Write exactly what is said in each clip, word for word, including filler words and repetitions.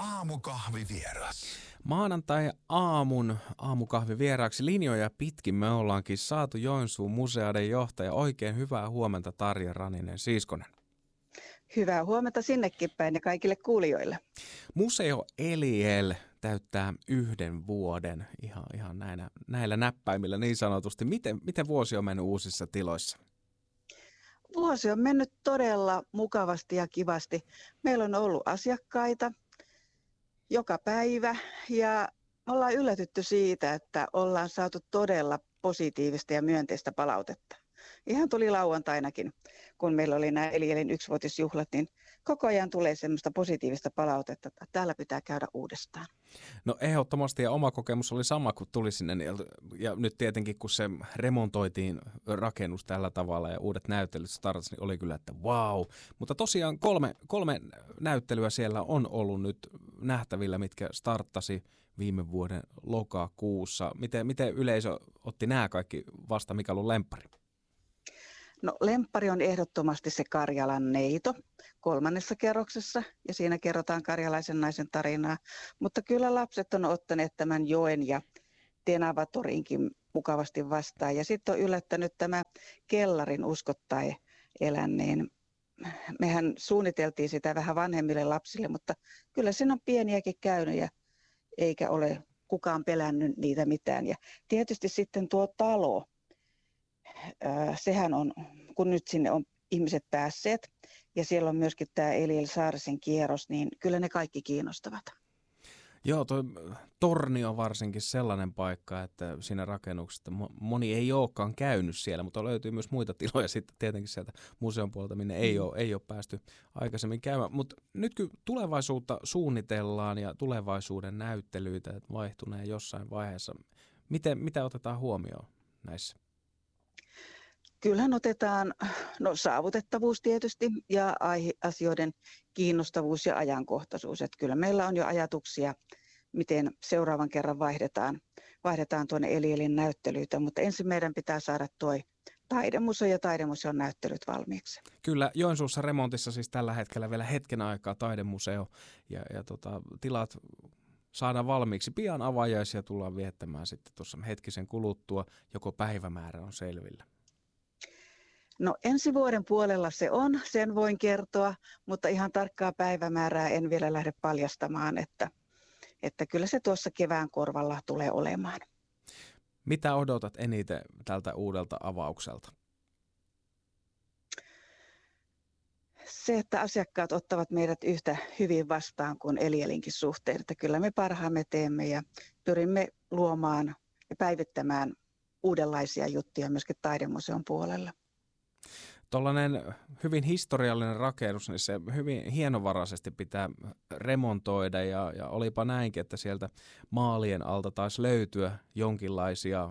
aamukahvivieras. Maanantai-aamun aamukahvivieraaksi linjoja pitkin me ollaankin saatu Joensuun museoiden johtaja. Oikein hyvää huomenta, Tarja Raninen-Siiskonen. Hyvää huomenta sinnekin päin ja kaikille kuulijoille. Museo Eliel täyttää yhden vuoden ihan, ihan näinä, näillä näppäimillä niin sanotusti. Miten, miten vuosi on mennyt uusissa tiloissa? Vuosi on mennyt todella mukavasti ja kivasti. Meillä on ollut asiakkaita joka päivä ja ollaan yllätytty siitä, että ollaan saatu todella positiivista ja myönteistä palautetta. Ihan tuli lauantainakin, kun meillä oli nämä Elielin yksivuotisjuhlat, niin koko ajan tulee semmoista positiivista palautetta, että täällä pitää käydä uudestaan. No ehdottomasti, ja oma kokemus oli sama, kun tuli sinne. Ja nyt tietenkin, kun se remontoitiin rakennus tällä tavalla ja uudet näyttelyt startasi, niin oli kyllä, että vau. Wow. Mutta tosiaan kolme, kolme näyttelyä siellä on ollut nyt nähtävillä, mitkä starttasi viime vuoden lokakuussa. Miten, miten yleisö otti nämä kaikki vasta, mikä on ollut lemppari? No lemppari on ehdottomasti se Karjalan neito kolmannessa kerroksessa ja siinä kerrotaan karjalaisen naisen tarinaa. Mutta kyllä lapset on ottaneet tämän joen ja Tenavatorinkin mukavasti vastaan. Ja sitten on yllättänyt tämä kellarin uskottai elänneen. Mehän suunniteltiin sitä vähän vanhemmille lapsille, mutta kyllä siinä on pieniäkin käynyt ja eikä ole kukaan pelännyt niitä mitään. Ja tietysti sitten tuo talo. Sehän on, kun nyt sinne on ihmiset päässeet ja siellä on myöskin tämä Eliel Saarisen kierros, niin kyllä ne kaikki kiinnostavat. Joo, tuo torni on varsinkin sellainen paikka, että siinä rakennuksessa moni ei olekaan käynyt siellä, mutta löytyy myös muita tiloja sitten tietenkin sieltä museon puolelta, minne ei ole, ei ole päästy aikaisemmin käymään. Mutta nyt kun tulevaisuutta suunnitellaan ja tulevaisuuden näyttelyitä vaihtuneen jossain vaiheessa, miten, mitä otetaan huomioon näissä? Kyllähän otetaan no, saavutettavuus tietysti ja aiheasioiden kiinnostavuus ja ajankohtaisuus. Että kyllä meillä on jo ajatuksia, miten seuraavan kerran vaihdetaan, vaihdetaan tuonne Elielin näyttelyitä, mutta ensin meidän pitää saada tuo taidemuseo ja taidemuseon näyttelyt valmiiksi. Kyllä, Joensuussa remontissa siis tällä hetkellä vielä hetken aikaa taidemuseo ja, ja tota, tilat saadaan valmiiksi. Pian avajaisia tullaan viettämään sitten tuossa hetkisen kuluttua, joko päivämäärä on selvillä. No ensi vuoden puolella se on, sen voin kertoa, mutta ihan tarkkaa päivämäärää en vielä lähde paljastamaan, että, että kyllä se tuossa kevään korvalla tulee olemaan. Mitä odotat eniten tältä uudelta avaukselta? Se, että asiakkaat ottavat meidät yhtä hyvin vastaan kuin Elielinkin suhteen, että kyllä me parhaamme teemme ja pyrimme luomaan ja päivittämään uudenlaisia juttuja myöskin taidemuseon puolella. Tuollainen hyvin historiallinen rakennus, niin se hyvin hienovaraisesti pitää remontoida ja, ja olipa näinkin, että sieltä maalien alta taisi löytyä jonkinlaisia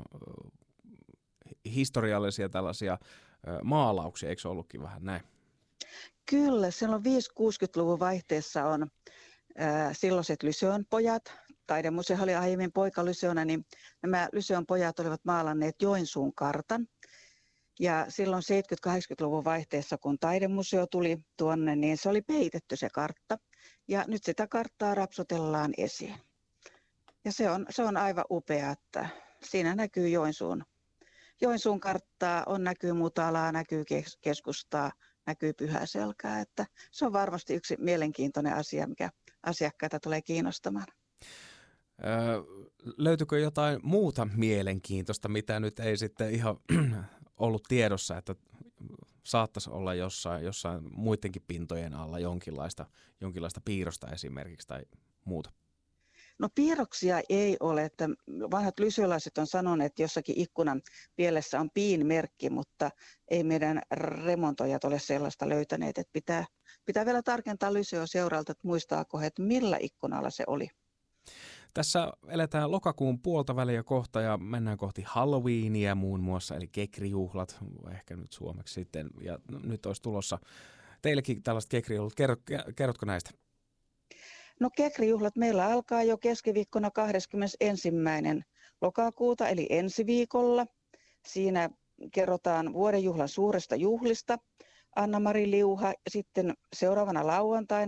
historiallisia tällaisia maalauksia, eikö se ollutkin vähän näin? Kyllä, silloin viisikymmentä-kuusikymmentäluvun vaihteessa on ää, silloiset Lyseon pojat, taidemuseo oli aiemmin poika Lyseona, niin nämä Lyseon pojat olivat maalanneet Joensuun kartan. Ja silloin seitsemänkymmentä-kahdeksankymmentäluvun vaihteessa, kun taidemuseo tuli tuonne, niin se oli peitetty se kartta. Ja nyt sitä karttaa rapsutellaan esiin. Ja se on, se on aivan upea, että siinä näkyy Joensuun, Joensuun karttaa, on näkyy Mutalaa, näkyy keskustaa, näkyy Pyhäselkää. Että se on varmasti yksi mielenkiintoinen asia, mikä asiakkaita tulee kiinnostamaan. Öö, löytyykö jotain muuta mielenkiintoista, mitä nyt ei sitten ihan ollut tiedossa, että saattaisi olla jossain, jossain muidenkin pintojen alla jonkinlaista, jonkinlaista piirrosta esimerkiksi tai muuta? No piirroksia ei ole, että vanhat lyseolaiset on sanoneet, että jossakin ikkunan pielessä on piin-merkki, mutta ei meidän remontoijat ole sellaista löytäneet, että pitää, pitää vielä tarkentaa Lyseo-seuralta, että muistaako he, että millä ikkunalla se oli. Tässä eletään lokakuun puolta väliä kohta ja mennään kohti Halloweenia muun muassa, eli kekrijuhlat, ehkä nyt suomeksi sitten, ja nyt olisi tulossa teillekin tällaiset kekrijuhlat. Kerrot, kerrotko näistä? No kekrijuhlat meillä alkaa jo keskiviikkona kahdeskymmenesensimmäinen lokakuuta, eli ensi viikolla. Siinä kerrotaan vuodenjuhlan suuresta juhlista. Anna-Mari Liuha, sitten seuraavana lauantaina on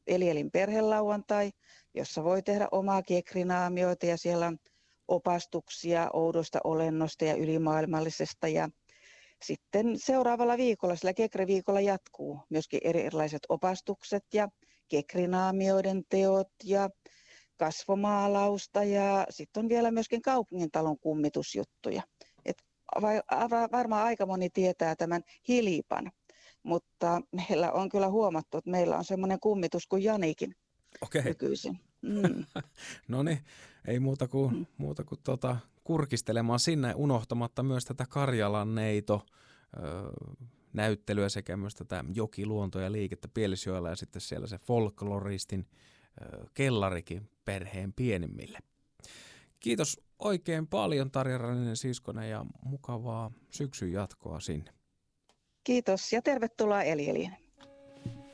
Elielin perhelauantai, jossa voi tehdä omaa kekrinaamioita ja siellä on opastuksia oudosta olennosta ja ylimaailmallisesta. Ja sitten seuraavalla viikolla, sillä kekriviikolla jatkuu myöskin erilaiset opastukset ja kekrinaamioiden teot ja kasvomaalausta ja sitten on vielä myöskin kaupungintalon kummitusjuttuja. Et varmaan aika moni tietää tämän Hilipan, mutta meillä on kyllä huomattu, että meillä on semmoinen kummitus kuin Janikin Okei. nykyisin. Mm. No niin, ei muuta kuin, mm. muuta kuin tuota, kurkistelemaan sinne, unohtamatta myös tätä Karjalan neito näyttelyä sekä myös tätä jokiluonto- ja liikettä Pielisjoella ja sitten siellä se folkloristin kellarikin perheen pienimmille. Kiitos oikein paljon Tarja Ranninen-Siskonen ja mukavaa syksyn jatkoa sinne. Kiitos ja tervetuloa Elieliin.